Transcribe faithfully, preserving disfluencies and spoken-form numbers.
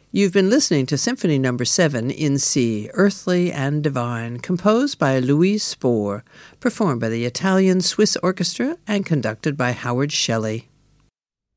You've been listening to Symphony Number seven in C, Earthly and Divine, composed by Louise Spohr, performed by the Italian Swiss Orchestra and conducted by Howard Shelley.